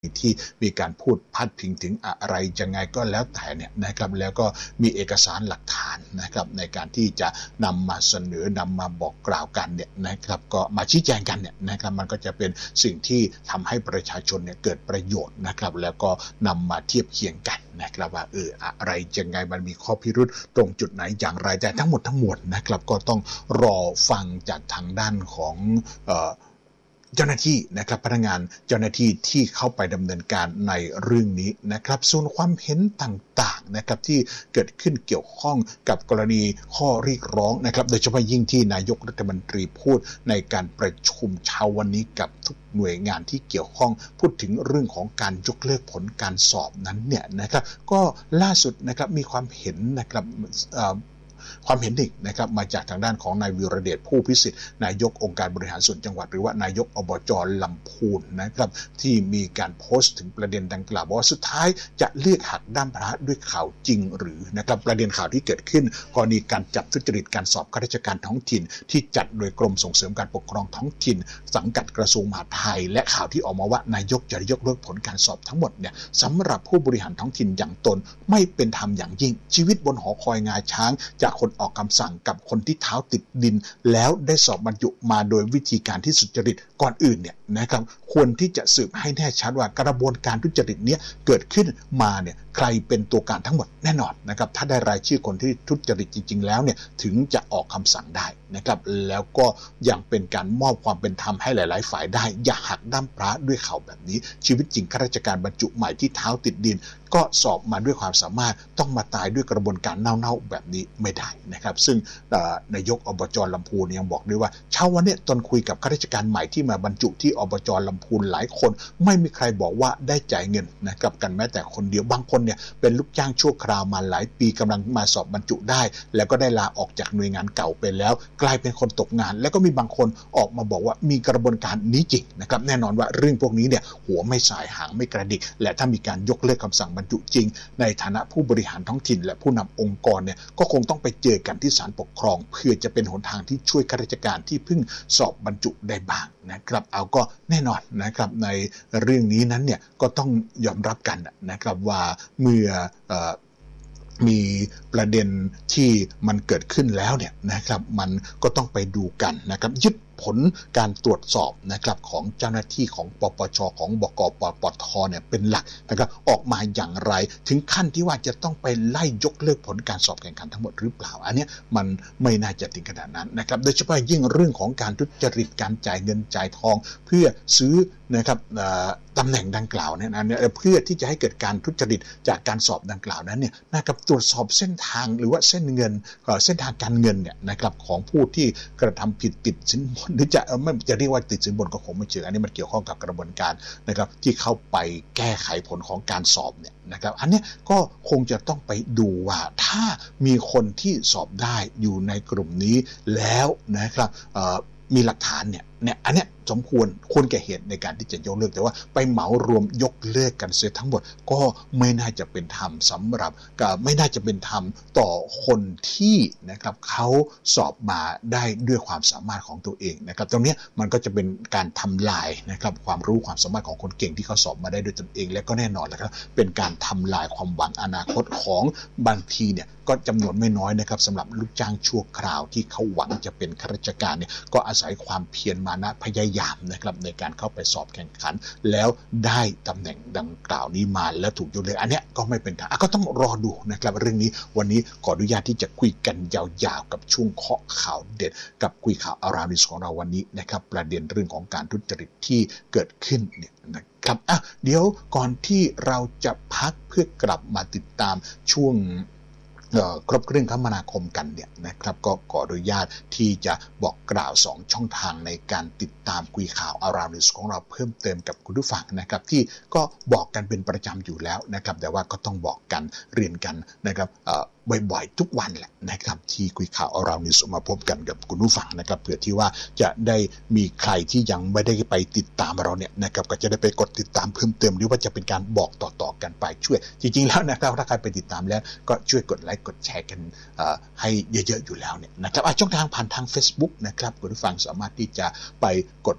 ที่มีการพูดพาดพิงถึงอะไรยังไงก็แล้วแต่เนี่ยนะครับแล้วก็มีเอกสารหลักฐานนะครับในการที่จะนำมาเสนอนำมาบอกกล่าวกันเนี่ยนะครับก็มาชี้แจงกันเนี่ยนะครับมันก็จะเป็นสิ่งที่ทำให้ประชาชนเนี่ยเกิดประโยชน์นะครับแล้วก็นำมาเทียบเคียงกันนะครับว่าอะไรยังไงมันมีข้อพิรุธตรงจุดไหนอย่างไรแต่ทั้งหมดนะครับก็ต้องรอฟังจากทางด้านของเจ้าหน้าที่นะครับพนักงานเจ้าหน้าที่ที่เข้าไปดำเนินการในเรื่องนี้นะครับส่วนความเห็นต่างๆนะครับที่เกิดขึ้นเกี่ยวข้องกับกรณีข้อเรียกร้องนะครับโดยเฉพาะยิ่งที่นายกรัฐมนตรีพูดในการประชุมเช้าวันนี้กับทุกหน่วยงานที่เกี่ยวข้องพูดถึงเรื่องของการยกเลิกผลการสอบนั้นเนี่ยนะครับก็ล่าสุดนะครับมีความเห็นนะครับความเห็นหนึ่งนะครับมาจากทางด้านของนายวีรเดชผู้พิสิทธิ์นายกองค์การบริหารส่วนจังหวัดหรือว่านายกอบจ.ลำพูนนะครับที่มีการโพสต์ถึงประเด็นดังกล่าวว่าสุดท้ายจะเลือกหักด้ามพระด้วยข่าวจริงหรือนะครับประเด็นข่าวที่เกิดขึ้นกรณีการจับทุจริตการสอบข้าราชการท้องถิ่นที่จัดโดยกรมส่งเสริมการปกครองท้องถิ่นสังกัดกระทรวงมหาดไทยและข่าวที่ออกมาว่านายกจะยกเลิกผลการสอบทั้งหมดเนี่ยสำหรับผู้บริหารท้องถิ่นอย่างตนไม่เป็นธรรมอย่างยิ่งชีวิตบนหอคอยงาช้างจากคนออกคำสั่งกับคนที่เท้าติดดินแล้วได้สอบบรรจุมาโดยวิธีการที่สุจริตก่อนอื่นเนี่ยนะครับควรที่จะสืบให้แน่ชัดว่ากระบวนการทุจริตนี้เกิดขึ้นมาเนี่ยใครเป็นตัวการทั้งหมดแน่นอนนะครับถ้าได้รายชื่อคนที่ทุจริตจริงๆแล้วเนี่ยถึงจะออกคำสั่งได้นะครับแล้วก็ยังเป็นการมอบความเป็นธรรมให้หลายๆฝ่ายได้อย่าหักด้ามพระด้วยข่าวแบบนี้ชีวิตจริงข้าราชการบรรจุใหม่ที่เท้าติดดินก็สอบมาด้วยความสามารถต้องมาตายด้วยกระบวนการเน่าๆแบบนี้ไม่ได้นะครับซึ่งนายกอบจ.ลำพูนยังบอกด้วยว่าเช้าวันนี้ตนคุยกับข้าราชการใหม่ที่มาบรรจุที่อบจ.ลำพูนหลายคนไม่มีใครบอกว่าได้จ่ายเงินนะครับกันแม้แต่คนเดียวบางคนเนี่ยเป็นลูกจ้างชั่วคราวมาหลายปีกำลังมาสอบบรรจุได้แล้วก็ได้ลาออกจากหน่วยงานเก่าไปแล้วกลายเป็นคนตกงานแล้วก็มีบางคนออกมาบอกว่ามีกระบวนการนี้จริงนะครับแน่นอนว่าเรื่องพวกนี้เนี่ยหัวไม่สายหางไม่กระดิกและถ้ามีการยกเลิกคำสั่งบรรจุจริงในฐานะผู้บริหารท้องถิ่นและผู้นำองค์กรเนี่ยก็คงต้องไปเจอกันที่ศาลปกครองเพื่อจะเป็นหนทางที่ช่วยข้าราชการที่เพิ่งสอบบรรจุได้บ้างนะครับเอาก็แน่นอนนะครับในเรื่องนี้นั้นเนี่ยก็ต้องยอมรับกันนะครับว่าเมื่อมีประเด็นที่มันเกิดขึ้นแล้วเนี่ยนะครับมันก็ต้องไปดูกันนะครับยึดผลการตรวจสอบนะครับของเจ้าหน้าที่ของปปชของบกปปทเนี่ยเป็นหลักนะครับออกมาอย่างไรถึงขั้นที่ว่าจะต้องไปไล่ยกเลิกผลการสอบแข่งขันทั้งหมดหรือเปล่าอันนี้มันไม่น่าจะถึงขนาดนั้นนะครับโดยเฉพาะยิ่งเรื่องของการทุจริตการจ่ายเงินจ่ายทองเพื่อซื้อนะครับตำแหน่งดังกล่าวเนี่ยนะเพื่อที่จะให้เกิดการทุจริตจากการสอบดังกล่าวนั้นเนี่ยนะครับตรวจสอบเส้นทางหรือว่าเส้นทางการเงินเนี่ยนะครับของผู้ที่กระทำผิดติดสินบนหรือไม่จะเรียกว่าติดสินบนก็คงไม่เชิงอันนี้มันเกี่ยวข้องกับกระบวนการนะครับที่เข้าไปแก้ไขผลของการสอบเนี่ยนะครับอันนี้ก็คงจะต้องไปดูว่าถ้ามีคนที่สอบได้อยู่ในกลุ่มนี้แล้วนะครับมีหลักฐานเนี่ยอันเนี้ยสมควรแก่เหตุในการที่จะยกเลิกแต่ว่าไปเหมารวมยกเลิกกันเสียทั้งหมดก็ไม่น่าจะเป็นธรรมสำหรับไม่น่าจะเป็นธรรมต่อคนที่นะครับเขาสอบมาได้ด้วยความสามารถของตัวเองนะครับตรงนี้มันก็จะเป็นการทำลายนะครับความรู้ความสามารถของคนเก่งที่เขาสอบมาได้ด้วยตนเองและก็แน่นอนนะครับเป็นการทำลายความหวังอนาคตของบางทีเนี่ยก็จำนวนไม่น้อยนะครับสำหรับลูกจ้างชั่วคราวที่เขาหวังจะเป็นข้าราชการเนี่ยก็อาศัยความเพียรมานะพยายามนะครับในการเข้าไปสอบแข่งขันแล้วได้ตำแหน่งดังกล่าวนี้มาแล้วถูกยกเลิกอันเนี้ยก็ไม่เป็นทางก็ต้องรอดูนะครับเรื่องนี้วันนี้ขออนุญาตที่จะคุยกันยาวๆกับช่วงเคาะข่าวเด็ดกับคุยข่าวอารานิสของเราวันนี้นะครับประเด็นเรื่องของการทุจริตที่เกิดขึ้นเนี่ยนะครับเดี๋ยวก่อนที่เราจะพักเพื่อกลับมาติดตามช่วงครบเครื่องคมนาคมกันเนี่ยนะครับก็ขออนุญาตที่จะบอกกล่าว2ช่องทางในการติดตามคุยข่าวอารานิสของเราเพิ่มเติมกับคุณผู้ฟังนะครับที่ก็บอกกันเป็นประจำอยู่แล้วนะครับแต่ว่าก็ต้องบอกกันเรียนกันนะครับบ่อยๆทุกวันแหละนะครับที่คุยข่าวอารานิสมาพบกันกับคุณผู้ฟังนะครับเพื่อที่ว่าจะได้มีใครที่ยังไม่ได้ไปติดตามเราเนี่ยนะครับก็จะได้ไปกดติดตามเพิ่มเติมหรือว่าจะเป็นการบอกต่อๆกันไปช่วยจริงๆแล้วนะครับถ้าใครไปติดตามแล้วก็ช่วยกดไลค์กดแชร์กันให้เยอะๆอยู่แล้วเนี่ยนะครับช่องทางผ่านทาง Facebook นะครับคุณผู้ฟังสามารถที่จะไปกดติดต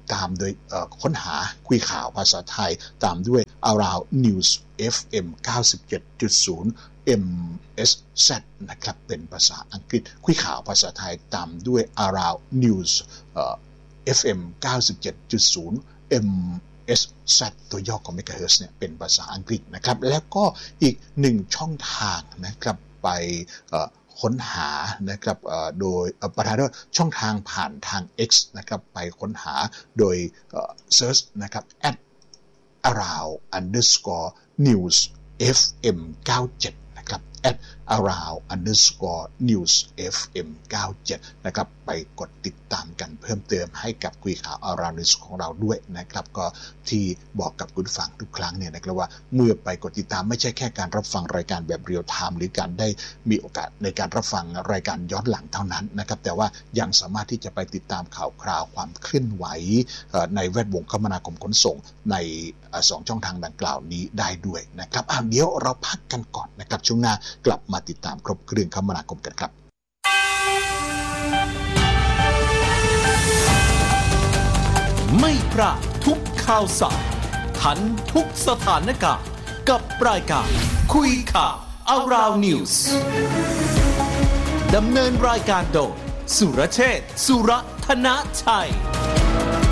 ตามโดยค้นหาคุยข่าวภาษาไทยตามด้วย Around News FM 97.0 MSZ นะครับเป็นภาษาอังกฤษคุยข่าวภาษาไทยตามด้วย Around News FM 97.0 MSZ ตัวย่อของ MHz เนี่ยเป็นภาษาอังกฤษนะครับแล้วก็อีก1ช่องทางนะครับไปค้นหานะครับโดยประธานด้วยช่องทางผ่านทาง X นะครับไปค้นหาโดยsearch นะครับ @around_news FM 97นะครับ @around_news FM 97นะครับไปกดติดตามกันเพิ่มเติมให้กับคุยข่าว Around News ของเราด้วยนะครับก็ที่บอกกับคุณผู้ฟังทุกครั้งเนี่ยนะครับว่าเมื่อไปกดติดตามไม่ใช่แค่การรับฟังรายการแบบเรียลไทม์หรือการได้มีโอกาสในการรับฟังรายการย้อนหลังเท่านั้นนะครับแต่ว่ายังสามารถที่จะไปติดตามข่าวคราวความเคลื่อนไหวในแวดวงคมนาคมขนส่งใน2ช่องทางดังกล่าวนี้ได้ด้วยนะครับเดี๋ยวเราพักกันก่อนนะครับช่วงหน้ากลับมาติดตามครบเครื่องคมนาคมกันครับไม่พลาดทุกข่าวสารทันทุกสถานการณ์กับรายการคุยข่าว Around News ดำเนินรายการโดยสุรเชษฐ์ สุรธนชัย